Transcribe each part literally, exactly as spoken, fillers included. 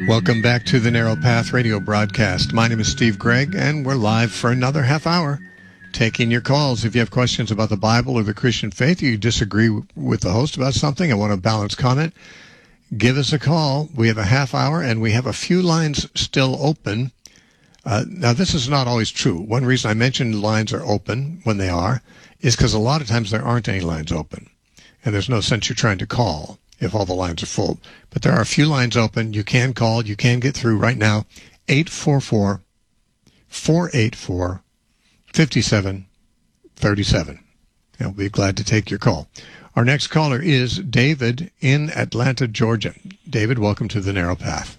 Welcome back to the Narrow Path radio broadcast. My name is Steve Gregg, and we're live for another half hour taking your calls. If you have questions about the Bible or the Christian faith, you disagree with the host about something and want a balanced comment, give us a call. We have a half hour, and we have a few lines still open. Uh, now, this is not always true. One reason I mentioned lines are open when they are is because a lot of times there aren't any lines open, and there's no sense you're trying to call if all the lines are full. But there are a few lines open. You can call. You can get through right now. eight four four, four eight four, five seven three seven. And we'll be glad to take your call. Our next caller is David in Atlanta, Georgia. David, welcome to the Narrow Path.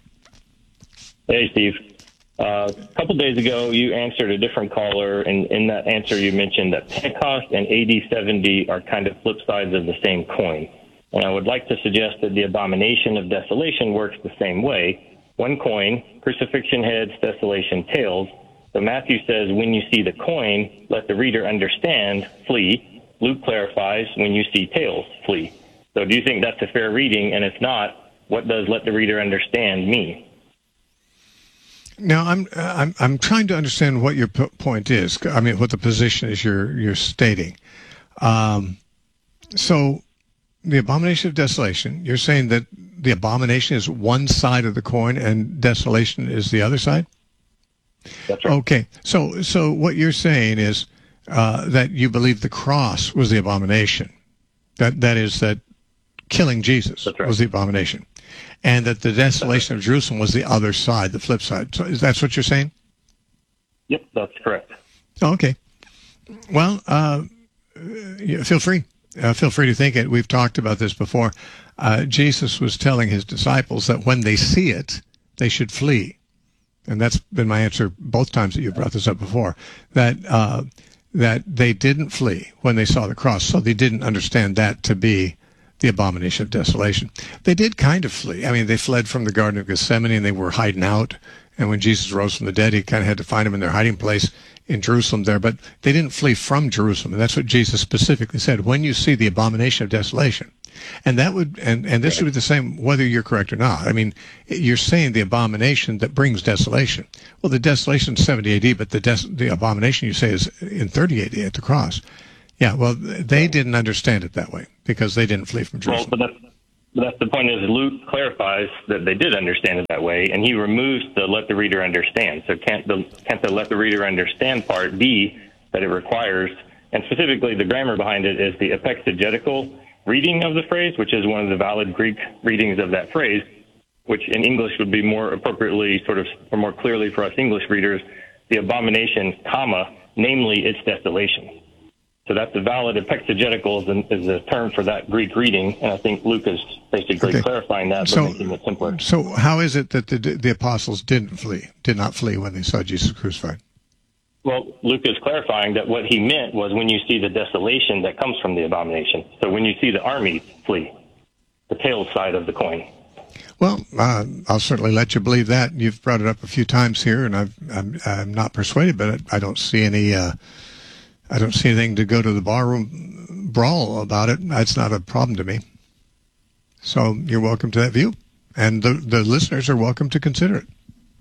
Hey, Steve. Uh, a couple days ago, you answered a different caller, and in that answer, you mentioned that Pentecost and A D seventy are kind of flip sides of the same coin. And I would like to suggest that the abomination of desolation works the same way. One coin, crucifixion heads, desolation tails. So Matthew says, when you see the coin, let the reader understand, flee. Luke clarifies, when you see tails, flee. So do you think that's a fair reading? And if not, what does let the reader understand mean? Now, I'm I'm I'm trying to understand what your p- point is. I mean, what the position is you're you're stating. Um, so, the abomination of desolation. You're saying that the abomination is one side of the coin and desolation is the other side. That's right. Okay. So so what you're saying is uh, that you believe the cross was the abomination. That that is that killing Jesus right. was the abomination. And that the desolation of Jerusalem was the other side, the flip side. So is that what you're saying? Yep, that's correct. Oh, okay. Well, uh, feel free. Uh, feel free to think it. We've talked about this before. Uh, Jesus was telling his disciples that when they see it, they should flee. And that's been my answer both times that you've brought this up before, that uh, that they didn't flee when they saw the cross. So they didn't understand that to be the abomination of desolation. They did kind of flee. I mean, they fled from the Garden of Gethsemane and they were hiding out. And when Jesus rose from the dead, he kind of had to find them in their hiding place in Jerusalem there. But they didn't flee from Jerusalem. And that's what Jesus specifically said. When you see the abomination of desolation. And that would, and, and this would be the same whether you're correct or not. I mean, you're saying the abomination that brings desolation. Well, the desolation is seventy A D, but the des- the abomination you say is in thirty A D at the cross. Yeah, well, they didn't understand it that way because they didn't flee from Jerusalem. Well, but that's, but that's the point is Luke clarifies that they did understand it that way, and he removes the let the reader understand. So can't the, can't the let the reader understand part be that it requires, and specifically the grammar behind it is the exegetical reading of the phrase, which is one of the valid Greek readings of that phrase, which in English would be more appropriately sort of, or more clearly for us English readers, the abomination, comma, namely its desolation. So that's the valid exegetical is, an, is a term for that Greek reading, and I think Luke is basically okay. clarifying that, but so, making it simpler. So how is it that the, the apostles didn't flee, did not flee when they saw Jesus crucified? Well, Luke is clarifying that what he meant was when you see the desolation that comes from the abomination. So when you see the army flee, the tail side of the coin. Well, uh, I'll certainly let you believe that. You've brought it up a few times here, and I've, I'm, I'm not persuaded, but I don't see any... Uh, I don't see anything to go to the barroom brawl about it. That's not a problem to me. So you're welcome to that view. And the, the listeners are welcome to consider it.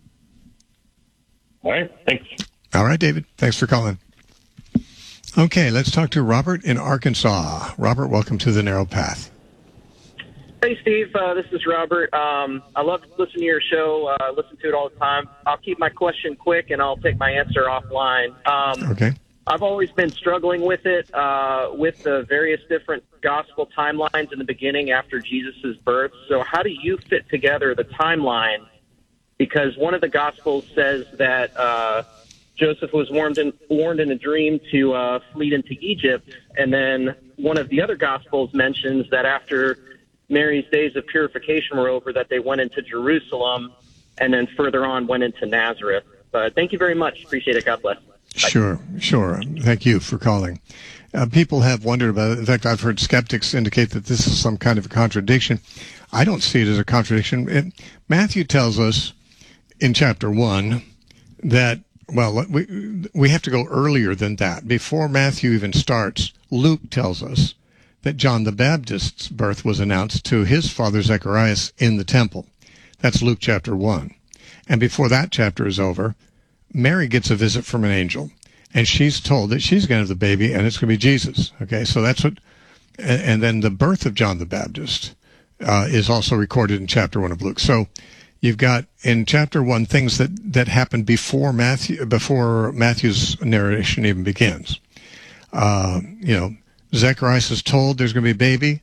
All right. Thanks. All right, David. Thanks for calling. Okay, let's talk to Robert in Arkansas. Robert, welcome to the Narrow Path. Hey, Steve. Uh, this is Robert. Um, I love listening to your show. I uh, listen to it all the time. I'll keep my question quick, and I'll take my answer offline. Um, okay. I've always been struggling with it, uh, with the various different gospel timelines in the beginning after Jesus' birth. So how do you fit together the timeline? Because one of the gospels says that uh, Joseph was warned in, warned in a dream to uh, flee into Egypt. And then one of the other gospels mentions that after Mary's days of purification were over, that they went into Jerusalem and then further on went into Nazareth. But thank you very much. Appreciate it. God bless. Sure, sure. Thank you for calling. Uh, people have wondered about it. In fact, I've heard skeptics indicate that this is some kind of a contradiction. I don't see it as a contradiction. It, Matthew tells us in chapter one that, well, we, we have to go earlier than that. Before Matthew even starts, Luke tells us that John the Baptist's birth was announced to his father Zacharias in the temple. That's Luke chapter one. And before that chapter is over, Mary gets a visit from an angel, and she's told that she's going to have the baby, and it's going to be Jesus. Okay, so that's what, and then the birth of John the Baptist uh, is also recorded in chapter one of Luke. So you've got in chapter one things that, that happened before Matthew, before Matthew's narration even begins. Uh, you know, Zacharias is told there's going to be a baby.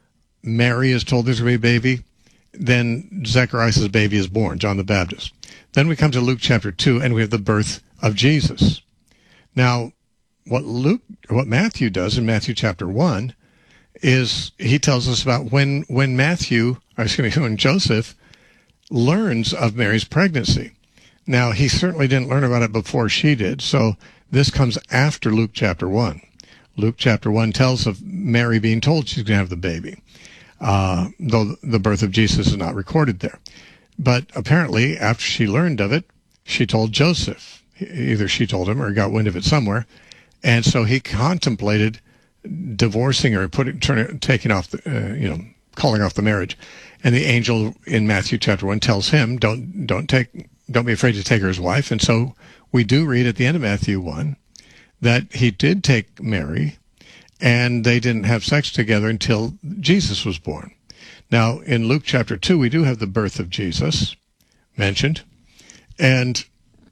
Mary is told there's going to be a baby. Then Zacharias' baby is born, John the Baptist. Then we come to Luke chapter two, and we have the birth of Jesus. Now, what Luke, what Matthew does in Matthew chapter one is he tells us about when, when Matthew, or excuse me, when Joseph learns of Mary's pregnancy. Now, he certainly didn't learn about it before she did, so this comes after Luke chapter one. Luke chapter one tells of Mary being told she's going to have the baby, uh, though the birth of Jesus is not recorded there. But apparently, after she learned of it, she told Joseph. Either she told him or got wind of it somewhere. And so he contemplated divorcing her, putting, turning, taking off the, uh, you know, calling off the marriage. And the angel in Matthew chapter one tells him, don't, don't take, don't be afraid to take her as wife. And so we do read at the end of Matthew one that he did take Mary, and they didn't have sex together until Jesus was born. Now, in Luke chapter two, we do have the birth of Jesus mentioned, and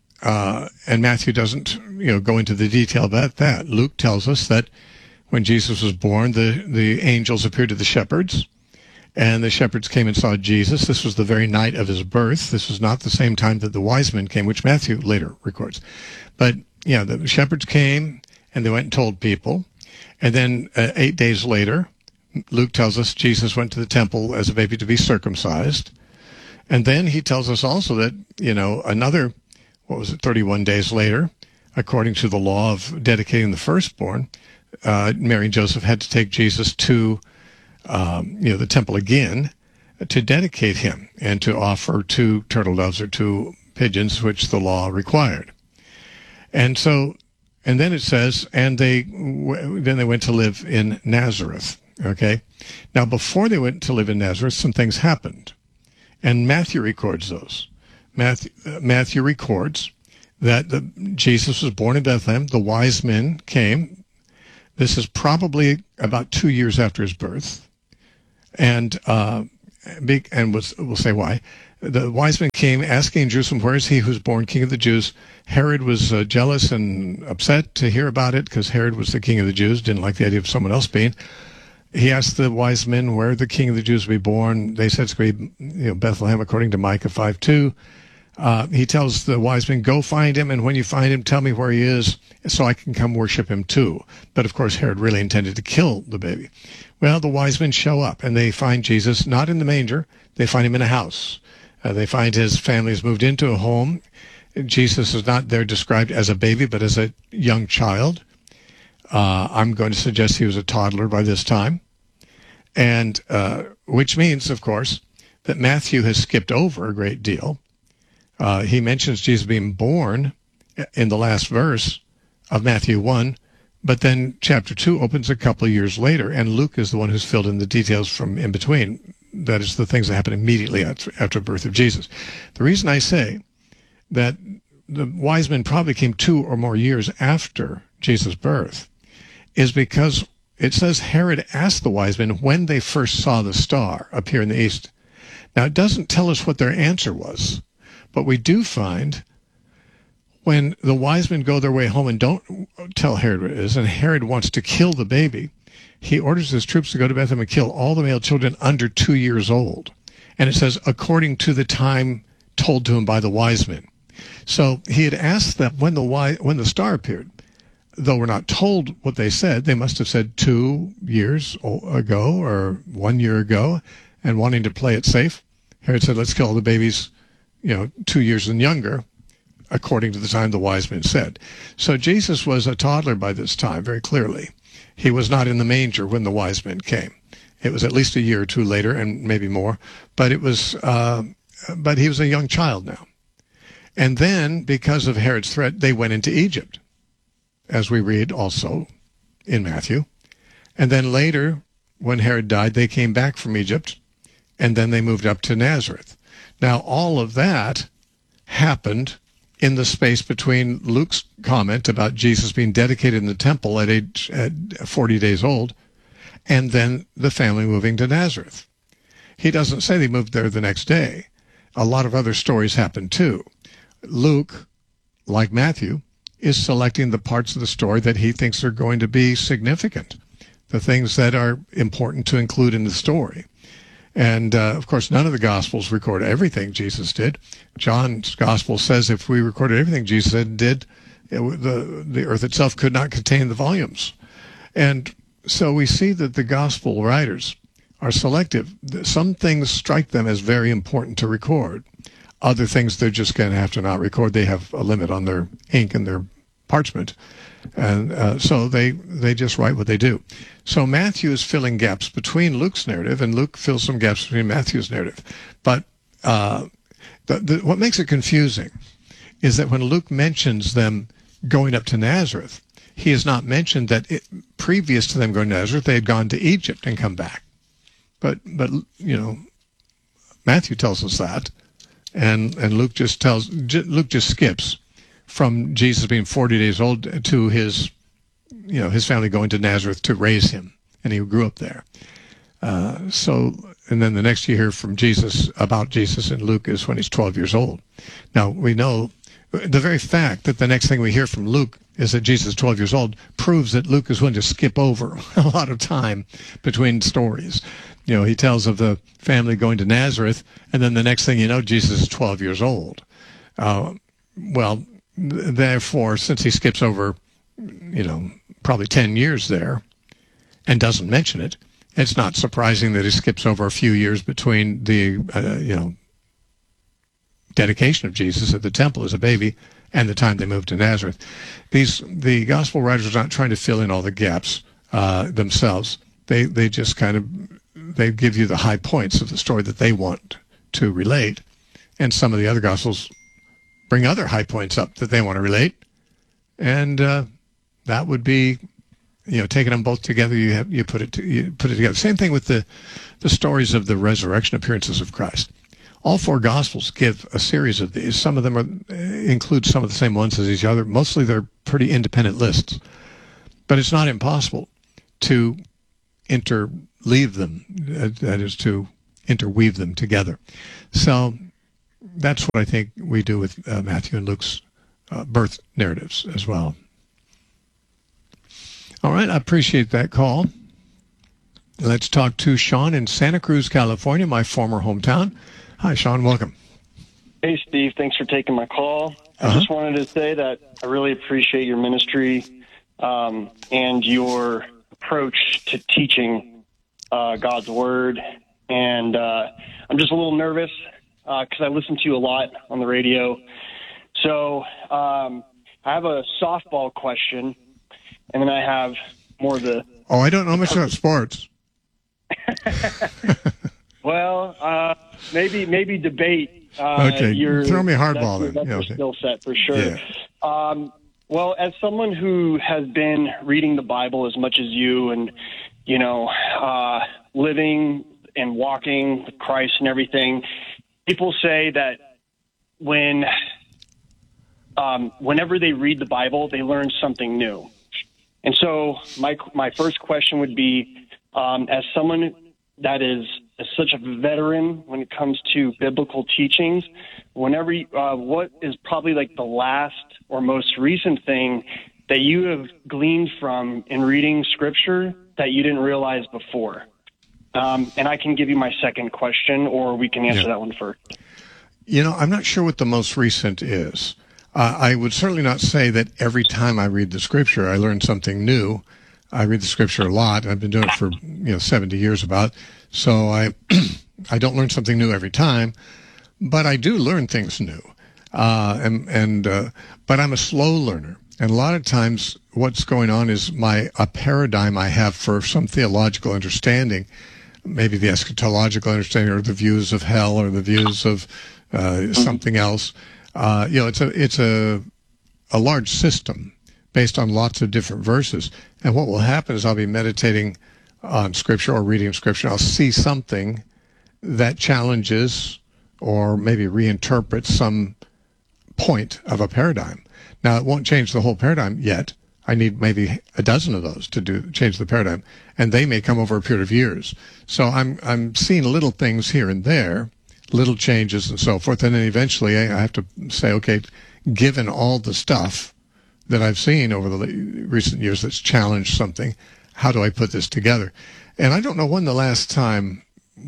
uh, and Matthew doesn't, you know, go into the detail about that. Luke tells us that when Jesus was born, the, the angels appeared to the shepherds, and the shepherds came and saw Jesus. This was the very night of his birth. This was not the same time that the wise men came, which Matthew later records. But, yeah, the shepherds came, and they went and told people, and then uh, eight days later, Luke tells us Jesus went to the temple as a baby to be circumcised. And then he tells us also that, you know, another, what was it, thirty-one days later, according to the law of dedicating the firstborn, uh, Mary and Joseph had to take Jesus to, um, you know, the temple again to dedicate him and to offer two turtle doves or two pigeons, which the law required. And so, and then it says, and they, then they went to live in Nazareth. Okay. Now, before they went to live in Nazareth, some things happened, and Matthew records those. Matthew, uh, Matthew records that the, Jesus was born in Bethlehem. The wise men came. This is probably about two years after his birth, and uh, big, and we'll, we'll say why. The wise men came asking in Jerusalem, "Where is he who's born King of the Jews?" Herod was uh, jealous and upset to hear about it because Herod was the king of the Jews, didn't like the idea of someone else being. He asked the wise men where the king of the Jews would be born. They said it's going to be, you know, Bethlehem, according to Micah five two. Uh, he tells the wise men, go find him, and when you find him, tell me where he is so I can come worship him too. But, of course, Herod really intended to kill the baby. Well, the wise men show up, and they find Jesus not in the manger. They find him in a house. Uh, they find his family has moved into a home. Jesus is not there described as a baby, but as a young child. Uh, I'm going to suggest he was a toddler by this time, and uh, which means, of course, that Matthew has skipped over a great deal. Uh, he mentions Jesus being born in the last verse of Matthew one, but then chapter two opens a couple of years later, and Luke is the one who's filled in the details from in between. That is the things that happen immediately after, after the birth of Jesus. The reason I say that the wise men probably came two or more years after Jesus' birth is because it says Herod asked the wise men when they first saw the star appear in the east. Now, it doesn't tell us what their answer was, but we do find when the wise men go their way home and don't tell Herod what it is, and Herod wants to kill the baby, he orders his troops to go to Bethlehem and kill all the male children under two years old. And it says, according to the time told to him by the wise men. So he had asked them when the wise, when the star appeared. Though we're not told what they said, they must have said two years ago or one year ago, and wanting to play it safe, Herod said, let's kill all the babies, you know, two years and younger, according to the time the wise men said. So Jesus was a toddler by this time, very clearly. He was not in the manger when the wise men came. It was at least a year or two later, and maybe more, but it was, uh, but he was a young child now. And then, because of Herod's threat, they went into Egypt, as we read also in Matthew. And then later, when Herod died, they came back from Egypt, and then they moved up to Nazareth. Now, all of that happened in the space between Luke's comment about Jesus being dedicated in the temple at age at forty days old, and then the family moving to Nazareth. He doesn't say they moved there the next day. A lot of other stories happened too. Luke, like Matthew, is selecting the parts of the story that he thinks are going to be significant, the things that are important to include in the story. And, uh, of course, none of the Gospels record everything Jesus did. John's Gospel says if we recorded everything Jesus said and did, it, the, the earth itself could not contain the volumes. And so we see that the Gospel writers are selective. Some things strike them as very important to record. Other things they're just going to have to not record. They have a limit on their ink and their parchment. And uh, so they, they just write what they do. So Matthew is filling gaps between Luke's narrative, and Luke fills some gaps between Matthew's narrative. But uh, the, the, what makes it confusing is that when Luke mentions them going up to Nazareth, he has not mentioned that it, previous to them going to Nazareth, they had gone to Egypt and come back. But, but you know, Matthew tells us that, and, and Luke just tells, Luke just skips from Jesus being forty days old to his, you know, his family going to Nazareth to raise him, and he grew up there. Uh, so, and then the next you hear from Jesus about Jesus in Luke is when he's twelve years old. Now, we know the very fact that the next thing we hear from Luke is that Jesus is twelve years old proves that Luke is willing to skip over a lot of time between stories. You know, he tells of the family going to Nazareth, and then the next thing you know, Jesus is twelve years old. Uh, well, therefore, since he skips over, you know, probably ten years there and doesn't mention it, it's not surprising that he skips over a few years between the, uh, you know, dedication of Jesus at the temple as a baby and the time they moved to Nazareth. These the gospel writers are not trying to fill in all the gaps uh, themselves. They they just kind of they give you the high points of the story that they want to relate, and some of the other gospels bring other high points up that they want to relate, and uh, that would be, you know, taking them both together. You have you put it to, you put it together. Same thing with the the stories of the resurrection appearances of Christ. All four Gospels give a series of these. Some of them are, include some of the same ones as each other. Mostly they're pretty independent lists. But it's not impossible to interleave them, that is to interweave them together. So that's what I think we do with uh, Matthew and Luke's uh, birth narratives as well. All right, I appreciate that call. Let's talk to Sean in Santa Cruz, California, my former hometown. Hi, Sean. Welcome. Hey, Steve. Thanks for taking my call. I Uh-huh. just wanted to say that I really appreciate your ministry um, and your approach to teaching uh, God's Word. And uh, I'm just a little nervous because uh, I listen to you a lot on the radio. So um, I have a softball question, and then I have more of the... Oh, I don't know much about sports. Well, uh, maybe maybe debate. Uh, Okay, your, throw me a hardball that's, then. That's Yeah, your okay. skill set for sure. Yeah. Um, well, as someone who has been reading the Bible as much as you, and you know, uh, living and walking with Christ and everything, people say that when, um, whenever they read the Bible, they learn something new. And so, my my first question would be, um, as someone that is such a veteran when it comes to biblical teachings, whenever you, uh, what is probably like the last or most recent thing that you have gleaned from in reading Scripture that you didn't realize before? Um, and I can give you my second question, or we can answer Yeah. that one first. You know, I'm not sure what the most recent is. Uh, I would certainly not say that every time I read the Scripture, I learn something new. I read the Scripture a lot. I've been doing it for, you know, seventy years about. So I, I don't learn something new every time, but I do learn things new. Uh, and, and, uh, but I'm a slow learner. And a lot of times what's going on is my, a paradigm I have for some theological understanding, maybe the eschatological understanding or the views of hell or the views of, uh, something else. Uh, you know, it's a, it's a, a large system based on lots of different verses. And what will happen is I'll be meditating on Scripture or reading Scripture. I'll see something that challenges or maybe reinterpret some point of a paradigm. Now, it won't change the whole paradigm yet. I need maybe a dozen of those to do change the paradigm, and they may come over a period of years. So I'm I'm seeing little things here and there, little changes and so forth, and then eventually I have to say, okay, given all the stuff that I've seen over the recent years that's challenged something, how do I put this together? And I don't know when the last time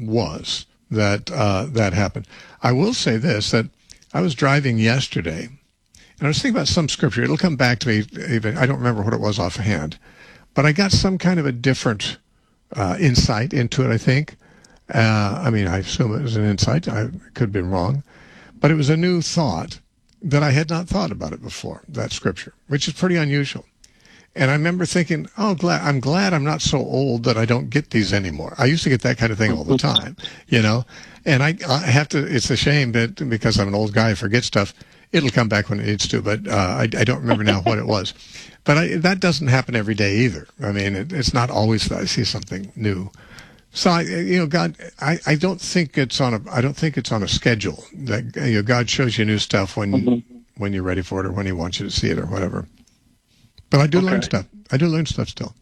was that uh, that happened. I will say this, that I was driving yesterday, and I was thinking about some scripture. It'll come back to me. Even I don't remember what it was offhand, but I got some kind of a different uh, insight into it, I think. Uh, I mean, I assume it was an insight. I could have been wrong. But it was a new thought that I had not thought about it before, that scripture, which is pretty unusual. And I remember thinking, oh, glad, I'm glad I'm not so old that I don't get these anymore. I used to get that kind of thing all the time, you know. And I, I have to, it's a shame that because I'm an old guy, I forget stuff. It'll come back when it needs to, but uh, I, I don't remember now what it was. But I, that doesn't happen every day either. I mean, it, it's not always that I see something new. So I, you know, God, I, I don't think it's on a, I don't think it's on a schedule. That you know, God shows you new stuff when mm-hmm. when you're ready for it, or when He wants you to see it, or whatever. But I do okay. learn stuff. I do learn stuff still.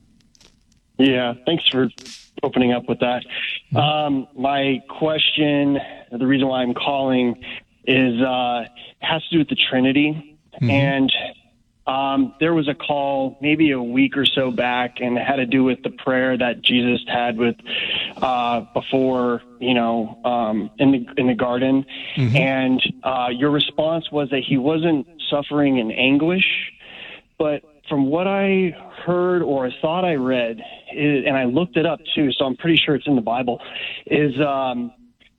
Yeah, thanks for opening up with that. Mm-hmm. Um, my question, the reason why I'm calling, is uh, has to do with the Trinity, mm-hmm. and um, there was a call maybe a week or so back, and it had to do with the prayer that Jesus had with uh, before, you know, um, in the in the garden, mm-hmm. and uh, your response was that He wasn't suffering in anguish, but from what I heard or I thought I read, is, and I looked it up too, so I'm pretty sure it's in the Bible, is um,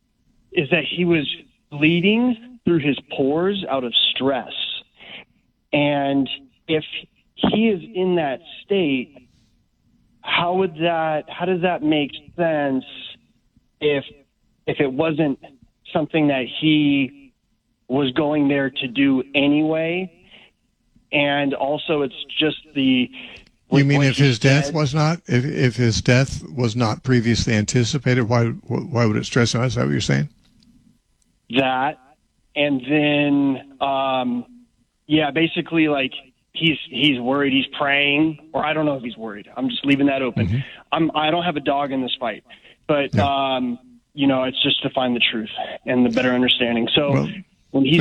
is that He was bleeding through His pores out of stress. And if He is in that state, how would that, how does that make sense if, if it wasn't something that He was going there to do anyway? And also it's just the, you mean if His death said, was not, if, if His death was not previously anticipated, why, why would it stress Him out? Is that what you're saying? That, and then, um, yeah, basically, like, he's he's worried, he's praying, or I don't know if he's worried. I'm just leaving that open. Mm-hmm. I'm, I don't have a dog in this fight, but, no. um, you know, it's just to find the truth and the better understanding. So well, when he's